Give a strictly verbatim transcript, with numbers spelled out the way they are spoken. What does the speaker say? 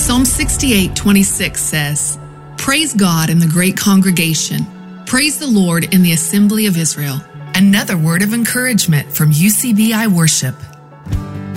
Psalm sixty-eight twenty-six says, "Praise God in the great congregation. Praise the Lord in the assembly of Israel." Another word of encouragement from U C B I Worship.